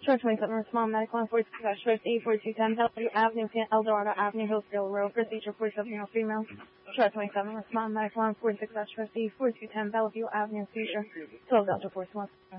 Short 27, respond medical on 46-50, 4210 Bellevue Avenue, Eldorado Avenue, Hillsdale Road, procedure 47-year-old female. Short 27, respond medical on 46-50, 4210 Bellevue Avenue, seizure 12 Delta 41.